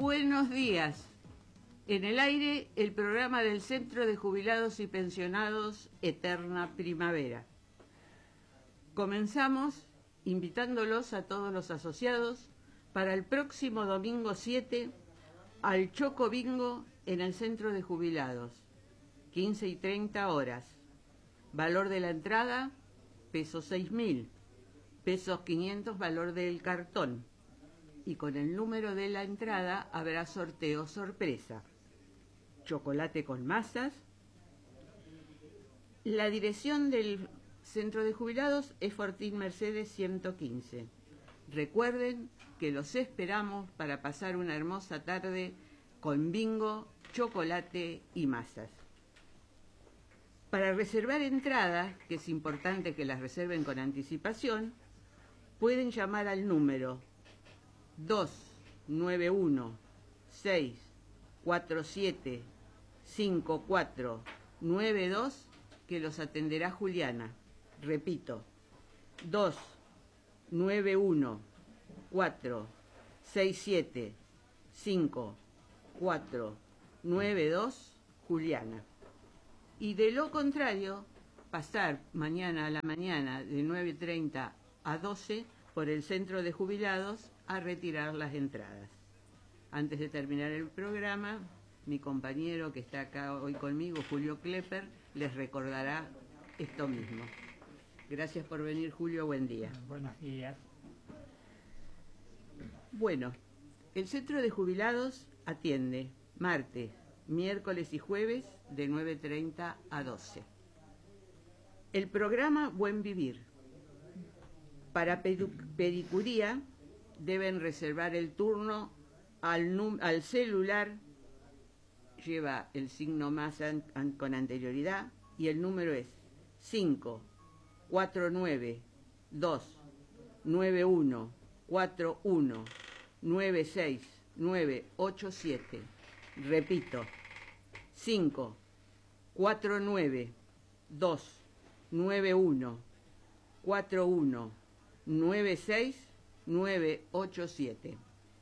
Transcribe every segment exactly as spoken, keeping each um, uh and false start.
Buenos días. En el aire, el programa del Centro de Jubilados y Pensionados Eterna Primavera. Comenzamos invitándolos a todos los asociados para el próximo domingo siete al Choco Bingo en el Centro de Jubilados, quince y treinta horas. Valor de la entrada, pesos seis mil, pesos quinientos valor del cartón. Y con el número de la entrada habrá sorteo sorpresa. Chocolate con masas. La dirección del Centro de Jubilados es Fortín Mercedes ciento quince. Recuerden que los esperamos para pasar una hermosa tarde con bingo, chocolate y masas. Para reservar entradas, que es importante que las reserven con anticipación, pueden llamar al número dos nueve uno seis cuatro siete cinco cuatro nueve dos, que los atenderá Juliana. Repito, dos nueve uno cuatro seis siete cinco cuatro nueve dos, Juliana. Y de lo contrario, pasar mañana a la mañana de nueve treinta a doce por el Centro de Jubilados a retirar las entradas. Antes de terminar el programa, mi compañero que está acá hoy conmigo, Julio Klepper, les recordará esto mismo. Gracias por venir, Julio, buen día. Buenos días. Bueno, el Centro de Jubilados atiende martes, miércoles y jueves de nueve treinta a doce. El programa Buen Vivir. Para pedicuría deben reservar el turno al, al celular, lleva el signo más an, an, con anterioridad, y el número es cinco cuatro nueve dos nueve uno cuatro uno nueve seis nueve ocho siete. Repito, cinco cuatro nueve dos nueve uno cuatro uno nueve seis nueve ocho siete.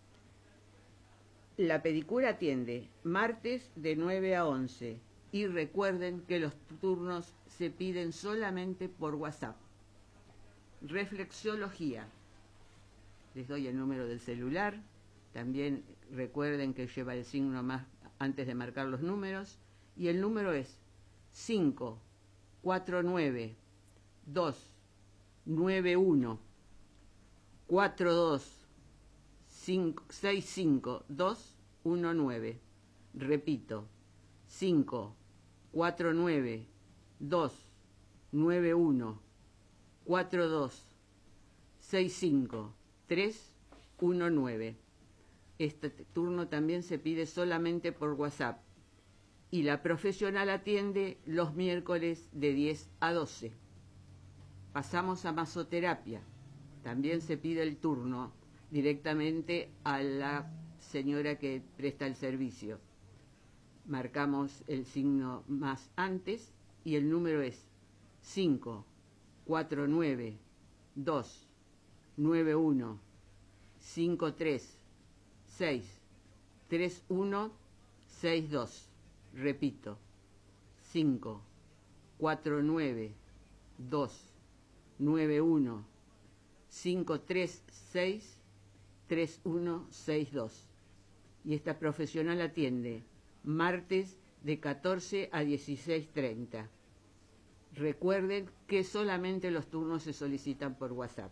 La pedicura atiende martes de nueve a once y recuerden que los turnos se piden solamente por WhatsApp. Reflexología. Les doy el número del celular. También recuerden que lleva el signo más antes de marcar los números. Y el número es cinco cuatro nueve dos nueve uno cuatro dos seis cinco dos uno nueve. Repito, cinco cuatro nueve dos nueve uno cuatro dos seis cinco tres uno nueve. Este turno también se pide solamente por WhatsApp y la profesional atiende los miércoles de diez a doce. Pasamos a masoterapia. También se pide el turno directamente a la señora que presta el servicio. Marcamos el signo más antes y el número es cinco cuatro nueve dos nueve uno cinco tres seis tres uno seis dos. Repito, cinco cuatro nueve dos nueve uno cinco tres seis tres uno seis dos. Y esta profesional atiende martes de catorce a dieciséis treinta. Recuerden que solamente los turnos se solicitan por WhatsApp.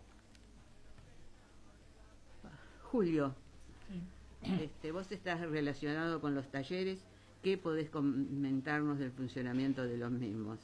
Julio, sí. este, vos estás relacionado con los talleres. ¿Qué podés comentarnos del funcionamiento de los mismos?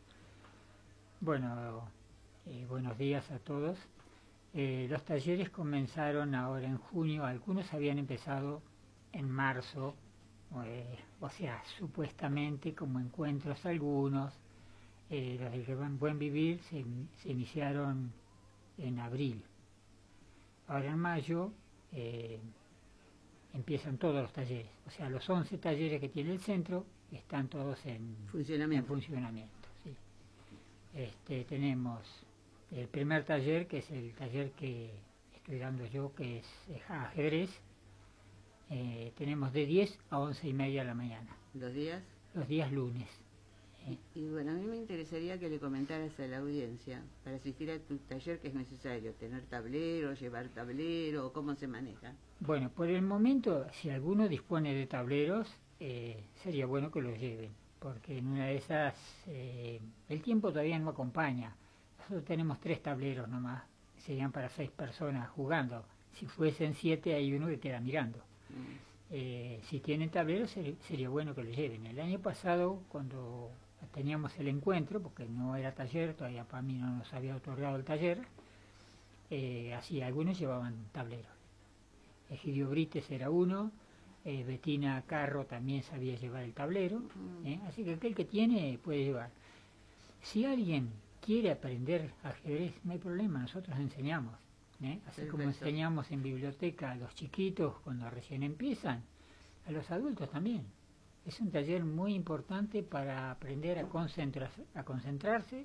Bueno, eh, buenos días a todos. Eh, los talleres comenzaron ahora en junio, algunos habían empezado en marzo, eh, o sea, supuestamente como encuentros algunos, eh, los del Buen Vivir se, se iniciaron en abril. Ahora en mayo eh, empiezan todos los talleres, o sea, los once talleres que tiene el centro están todos en funcionamiento. En funcionamiento sí. Este, tenemos el primer taller, que es el taller que estoy dando yo, que es ajedrez. Eh, tenemos de diez a once y media de la mañana, ¿Los días? los días lunes. Y, y bueno, a mí me interesaría que le comentaras a la audiencia, para asistir a tu taller, ¿qué es necesario? ¿Tener tablero, llevar tablero, o cómo se maneja? Bueno, por el momento, si alguno dispone de tableros, eh, sería bueno que los lleven, porque en una de esas eh, el tiempo todavía no acompaña. Nosotros tenemos tres tableros nomás, serían para seis personas jugando. Si fuesen siete, hay uno que queda mirando. Mm. Eh, si tienen tableros, ser, sería bueno que los lleven. El año pasado, cuando teníamos el encuentro, porque no era taller, todavía para mí no nos había otorgado el taller, eh, así algunos llevaban tableros. Egidio Brites era uno, eh, Betina Carro también sabía llevar el tablero, ¿eh? Así que aquel que tiene puede llevar. Si alguien quiere aprender ajedrez, no hay problema, nosotros enseñamos, ¿eh? Así Perfecto. Como enseñamos en biblioteca a los chiquitos cuando recién empiezan, a los adultos también. Es un taller muy importante para aprender a, concentrarse, a concentrarse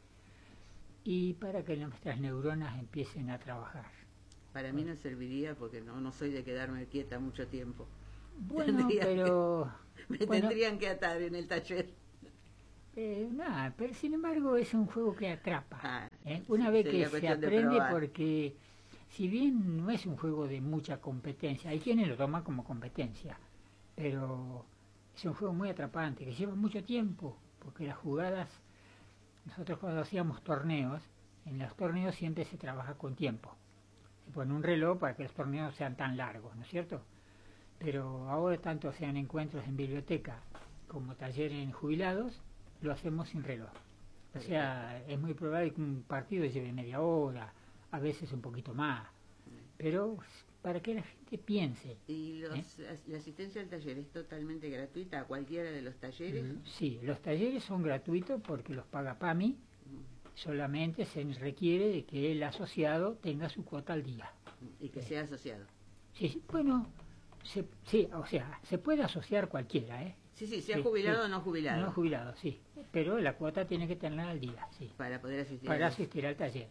y para que nuestras neuronas empiecen a trabajar. Para mí no serviría porque no, no soy de quedarme quieta mucho tiempo. Bueno, tendría pero... Que, me bueno, tendrían que atar en el taller. Eh, nada, pero sin embargo es un juego que atrapa. Ah, ¿eh? Una vez que se aprende, porque si bien no es un juego de mucha competencia, hay quienes lo toman como competencia, pero es un juego muy atrapante, que lleva mucho tiempo, porque las jugadas, nosotros cuando hacíamos torneos, en los torneos siempre se trabaja con tiempo. Se pone un reloj para que los torneos sean tan largos, ¿no es cierto? Pero ahora tanto sean encuentros en biblioteca como talleres en jubilados, lo hacemos sin reloj. O sea, es muy probable que un partido lleve media hora, a veces un poquito más, pero para que la gente piense. ¿Y los, ¿eh? la asistencia al taller es totalmente gratuita a cualquiera de los talleres? Sí, los talleres son gratuitos porque los paga PAMI. Solamente se requiere de que el asociado tenga su cuota al día. Y que sea asociado. Sí, bueno, se, sí, o sea, se puede asociar cualquiera, ¿eh? Sí, sí, sea sí, jubilado sí, o no jubilado. No jubilado, sí, pero la cuota tiene que tenerla al día, sí. Para poder asistir. Para asistir al taller.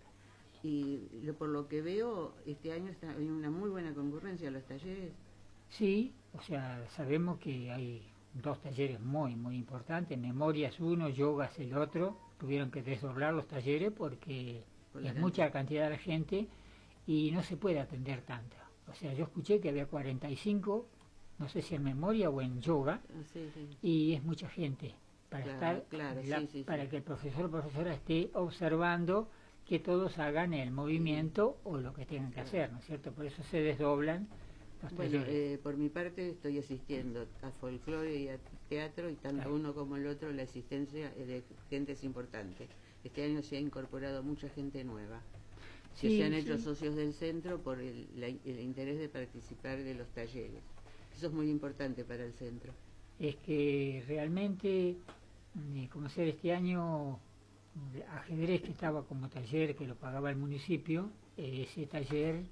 Y lo, por lo que veo, este año está, hay una muy buena concurrencia a los talleres. Sí, o sea, sabemos que hay dos talleres muy, muy importantes. Memoria es uno, yoga es el otro. Tuvieron que desdoblar los talleres porque Por es mucha cantidad de gente y no se puede atender tanto. O sea, yo escuché que había cuarenta y cinco, no sé si en memoria o en yoga, sí, sí. Y es mucha gente para claro, estar, claro, la, sí, sí, para sí. que el profesor o profesora esté observando que todos hagan el movimiento sí. o lo que tengan que claro. hacer, ¿no es cierto? Por eso se desdoblan los bueno, talleres. Eh, por mi parte estoy asistiendo a folclore y a teatro y tanto claro. uno como el otro la asistencia de gente es importante. Este año se ha incorporado mucha gente nueva. Sí, que se han hecho sí. socios del centro por el, la, el interés de participar de los talleres. Eso es muy importante para el centro. Es que realmente, como ser este año, ajedrez que estaba como taller, que lo pagaba el municipio, eh, ese taller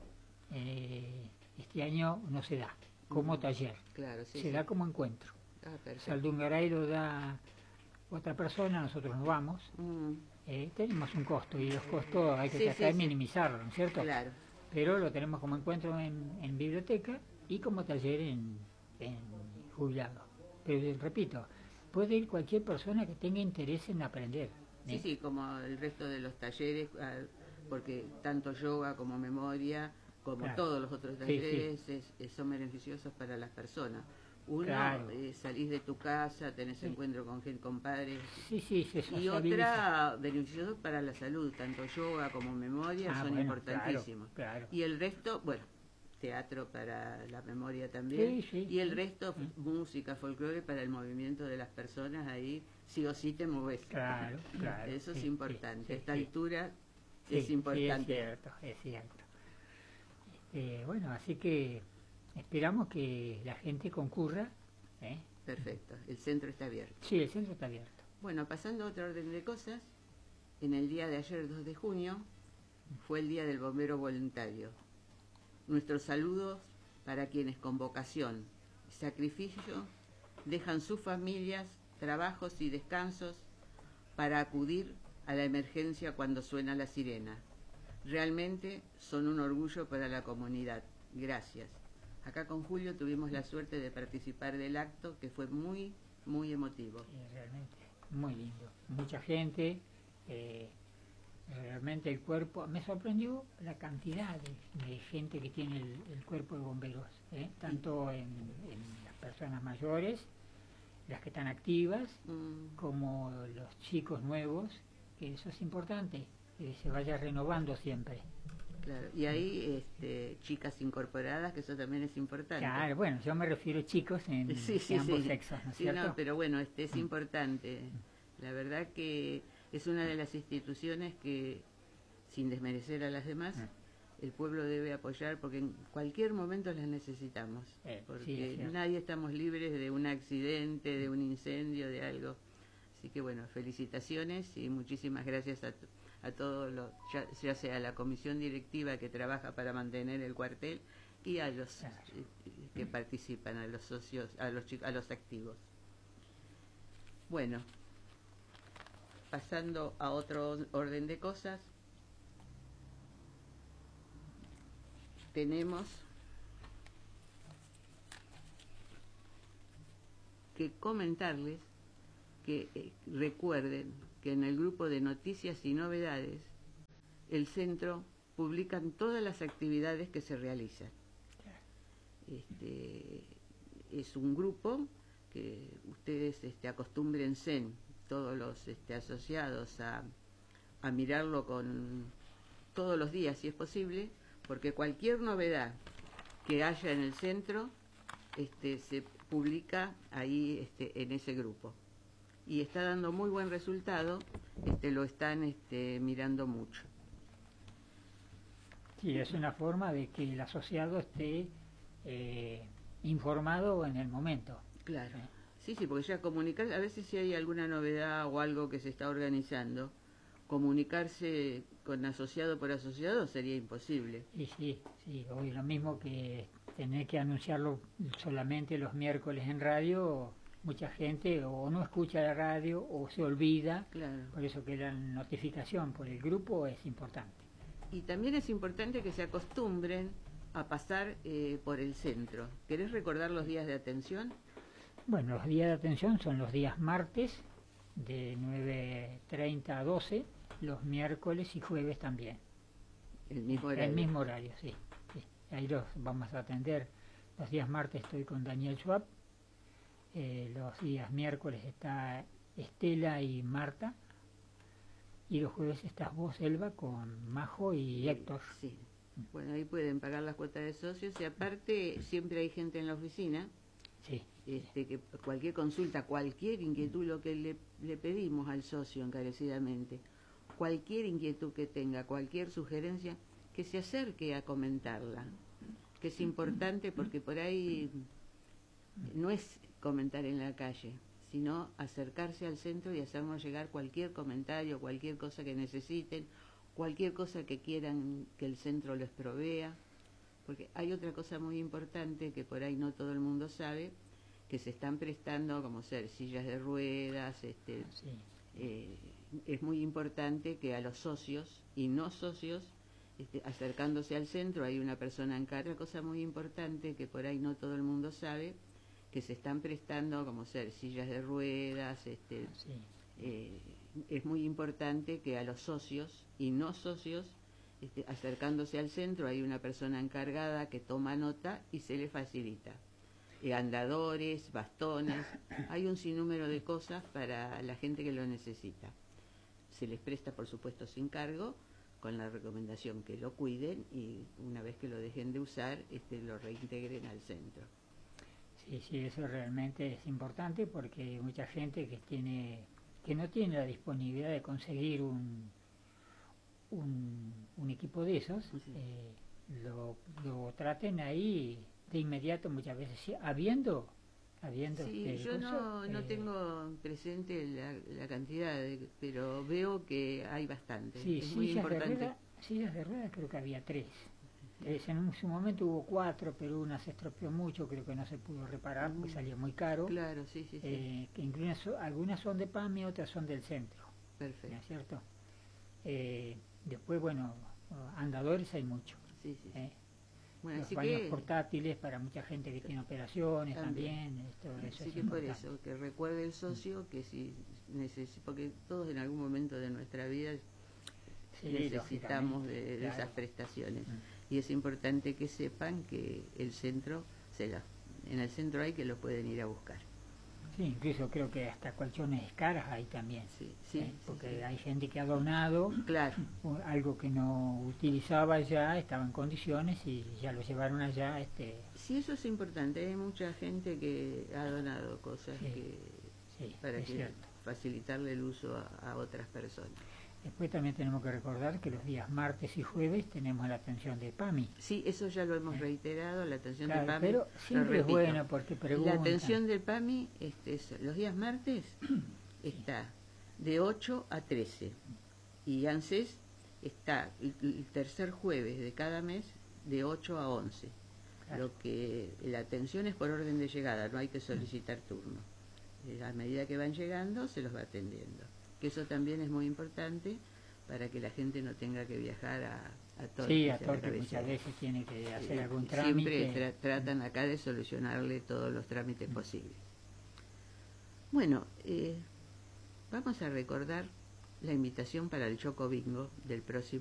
eh, este año no se da como mm, taller, claro, sí, se sí. da como encuentro. Ah, Saldungaray lo da otra persona, nosotros nos vamos. Mm. Eh, tenemos un costo y los costos hay que sí, tratar sí, de minimizarlo, ¿no es cierto? Claro. Pero lo tenemos como encuentro en, en biblioteca y como taller en, en jubilado. Pero repito, puede ir cualquier persona que tenga interés en aprender. ¿eh? Sí, sí, como el resto de los talleres, porque tanto yoga como memoria, como claro. todos los otros talleres, sí, sí. Es, es, son beneficiosos para las personas. Uno, claro. eh, salís de tu casa, tenés sí. encuentro con gente, con padres. Sí, sí, sí, y otra, beneficioso para la salud, tanto yoga como memoria ah, son bueno, importantísimos. Claro, claro. Y el resto, bueno, teatro para la memoria también. Sí, sí, y el sí. resto, sí. música, folclore para el movimiento de las personas, ahí sí o sí te moves. Claro, claro. Eso sí, es importante. Sí, Esta sí. altura sí, es importante. Sí, es cierto, es cierto. Eh, bueno, así que esperamos que la gente concurra. ¿eh? Perfecto, el centro está abierto. Sí, el centro está abierto. Bueno, pasando a otro orden de cosas, en el día de ayer, dos de junio, fue el Día del Bombero Voluntario. Nuestros saludos para quienes con vocación y sacrificio dejan sus familias, trabajos y descansos para acudir a la emergencia cuando suena la sirena. Realmente son un orgullo para la comunidad. Gracias. Acá con Julio tuvimos la suerte de participar del acto, que fue muy, muy emotivo. Sí, realmente, muy lindo. Mucha gente, eh, realmente el cuerpo, me sorprendió la cantidad de, de gente que tiene el, el cuerpo de bomberos, ¿eh? Tanto en, en las personas mayores, las que están activas, mm. como los chicos nuevos, que eso es importante, que se vaya renovando siempre. Claro, y ahí este, chicas incorporadas, que eso también es importante. Claro, bueno, yo me refiero a chicos en, sí, sí, en ambos sí. sexos, ¿no es sí, cierto? No, pero bueno, este es importante. La verdad que es una de las instituciones que, sin desmerecer a las demás, el pueblo debe apoyar, porque en cualquier momento las necesitamos, eh, porque sí, nadie estamos libres de un accidente, de un incendio, de algo. Así que bueno, felicitaciones y muchísimas gracias a, a todos los, ya, ya sea la comisión directiva que trabaja para mantener el cuartel y a los claro. eh, que participan, a los socios, a los a los activos. Bueno, pasando a otro orden de cosas, tenemos que comentarles que eh, recuerden que en el grupo de noticias y novedades el centro publican todas las actividades que se realizan. Este, es un grupo que ustedes este, acostúmbrense, todos los este, asociados, a, a mirarlo con todos los días si es posible, porque cualquier novedad que haya en el centro este, se publica ahí este, en ese grupo. Y está dando muy buen resultado, este, lo están este, mirando mucho. Sí, es una forma de que el asociado esté eh, informado en el momento. Claro, ¿eh? sí, sí, porque ya comunicar, a veces si hay alguna novedad o algo que se está organizando, comunicarse con asociado por asociado sería imposible. Y sí, sí, hoy lo mismo que tener que anunciarlo solamente los miércoles en radio. Mucha gente o no escucha la radio o se olvida, claro. Por eso que la notificación por el grupo es importante. Y también es importante que se acostumbren a pasar eh, por el centro. ¿Querés recordar los días de atención? Bueno, los días de atención son los días martes de nueve treinta a doce, los miércoles y jueves también. El mismo horario. El mismo horario, sí. sí. Ahí los vamos a atender. Los días martes estoy con Daniel Schwab. Eh, los días miércoles está Estela y Marta, y los jueves estás vos, Elba, con Majo y Héctor. Sí, bueno, ahí pueden pagar las cuotas de socios y aparte siempre hay gente en la oficina. Sí. Este, que cualquier consulta, cualquier inquietud, lo que le, le pedimos al socio encarecidamente, cualquier inquietud que tenga, cualquier sugerencia, que se acerque a comentarla, que es importante porque por ahí no es comentar en la calle, sino acercarse al centro y hacernos llegar cualquier comentario, cualquier cosa que necesiten, cualquier cosa que quieran que el centro les provea, porque hay otra cosa muy importante que por ahí no todo el mundo sabe, que se están prestando como ser sillas de ruedas, este, sí. eh, es muy importante que a los socios y no socios, este, acercándose al centro, hay una persona en cada cosa muy importante que por ahí no todo el mundo sabe, que se están prestando como ser sillas de ruedas, este, sí. eh, es muy importante que a los socios y no socios, este, acercándose al centro, hay una persona encargada que toma nota y se le facilita. Eh, andadores, bastones, hay un sinnúmero de cosas para la gente que lo necesita. Se les presta, por supuesto, sin cargo, con la recomendación que lo cuiden y una vez que lo dejen de usar, este, lo reintegren al centro. Sí, sí, eso realmente es importante porque hay mucha gente que tiene que no tiene la disponibilidad de conseguir un un, un equipo de esos, sí. eh, lo, lo traten ahí de inmediato muchas veces, sí, habiendo habiendo sí, este, yo curso, no, no eh, tengo presente la, la cantidad, de, pero veo que hay bastante. Sí, es sillas muy importante. De rueda, sillas de ruedas creo que había tres. tres. En su momento hubo cuatro, pero una se estropeó mucho, creo que no se pudo reparar, porque salía muy caro. Claro, sí, sí, sí. Eh, que incluyen, algunas son de P A M y otras son del centro. Perfecto. ¿No es cierto? Eh, después, bueno, andadores hay mucho. Sí, sí. Eh, Bueno, los así baños que portátiles para mucha gente que tiene operaciones también, también. todo eso Así es que por importante. eso, que recuerde el socio que si necesita, porque todos en algún momento de nuestra vida Sí, necesitamos lógicamente, de, de claro. esas prestaciones. Mm. Y es importante que sepan que el centro, se la, en el centro hay que lo pueden ir a buscar. Sí, incluso creo que hasta colchones caras hay también, Sí, sí, ¿eh? sí, Porque sí. hay gente que ha donado Claro, u- algo que no utilizaba ya, estaba en condiciones y ya lo llevaron allá. Este, sí, eso es importante. Hay mucha gente que ha donado cosas Sí, que sí, para es que cierto. facilitarle el uso a, a otras personas. Después también tenemos que recordar que los días martes y jueves tenemos la atención de PAMI. Sí, eso ya lo hemos Eh, reiterado, la atención Claro, del PAMI. pero Lo siempre es repito, bueno porque la preguntan. atención del PAMI este, es, los días martes está de ocho a trece y ANSES está el, el tercer jueves de cada mes de ocho a once. Claro. Lo que la atención es por orden de llegada, no hay que solicitar turno. Eh, A medida que van llegando se los va atendiendo. Que eso también es muy importante para que la gente no tenga que viajar a, a Torques, Sí, a la Torques cabecera. muchas veces tiene que hacer Eh, algún Siempre trámite. tra- tratan acá de solucionarle todos los trámites posibles. Bueno, eh, vamos a recordar la invitación para el Choco Bingo del próximo